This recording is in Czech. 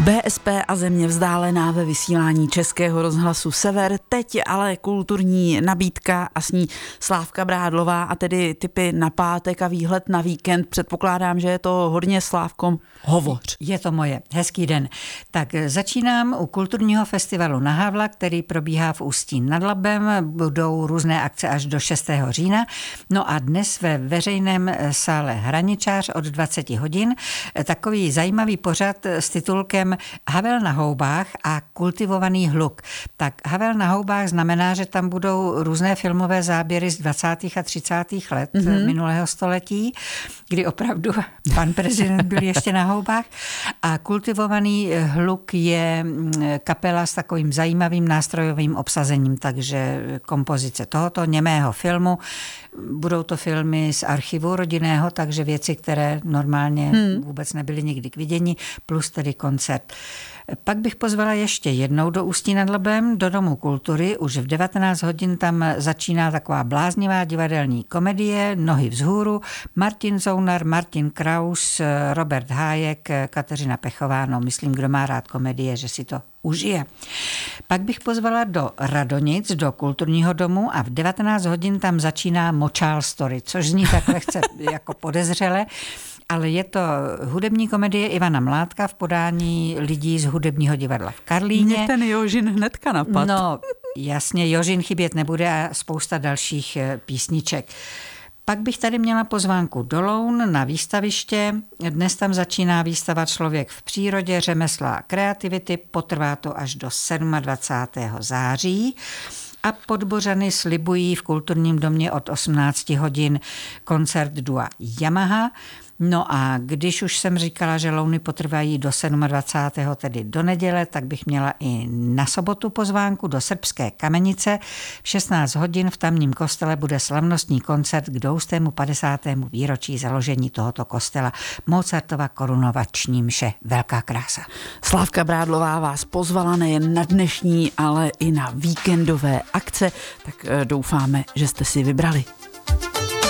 BSP a země vzdálená ve vysílání Českého rozhlasu Sever. Teď ale kulturní nabídka a s ní Slávka Brádlová a tedy tipy na pátek a výhled na víkend. Předpokládám, že je to hodně, Slávko, hovoř. Je to moje. Hezký den. Tak začínám u kulturního festivalu Na Havla, který probíhá v Ústí nad Labem. Budou různé akce až do 6. října. No a dnes ve veřejném sále Hraničář od 20 hodin takový zajímavý pořad s titulkem Havel na houbách a kultivovaný hluk. Tak Havel na houbách znamená, že tam budou různé filmové záběry z 20. a 30. let minulého století, kdy opravdu pan prezident byl ještě na houbách. A kultivovaný hluk je kapela s takovým zajímavým nástrojovým obsazením, takže kompozice tohoto němého filmu. Budou to filmy z archivu rodinného, takže věci, které normálně vůbec nebyly nikdy k vidění, plus tedy koncert. Pak bych pozvala ještě jednou do Ústí nad Labem, do Domu kultury. Už v 19 hodin tam začíná taková bláznivá divadelní komedie Nohy vzhůru. Martin Zounar, Martin Kraus, Robert Hájek, Kateřina Pechová. No, myslím, kdo má rád komedie, že si to užije. Pak bych pozvala do Radonic, do kulturního domu a v 19 hodin tam začíná Močál story, což zní tak lehce jako podezřele, ale je to hudební komedie Ivana Mládka v podání lidí z hudebního divadla v Karlíně. Mě ten Jožin hnedka napadl. No, jasně, Jožin chybět nebude a spousta dalších písniček. Pak bych tady měla pozvánku do Loun na výstaviště. Dnes tam začíná výstava Člověk v přírodě, řemesla a kreativity. Potrvá to až do 27. září. A Podbořany slibují v kulturním domě od 18 hodin koncert dua Yamaha. No a když už jsem říkala, že Louny potrvají do 27. tedy do neděle, tak bych měla i na sobotu pozvánku do Srbské Kamenice. V 16 hodin v tamním kostele bude slavnostní koncert k 250. výročí založení tohoto kostela. Mozartova korunovační mše. Velká krása. Slávka Brádlová vás pozvala nejen na dnešní, ale i na víkendové akce, tak doufáme, že jste si vybrali.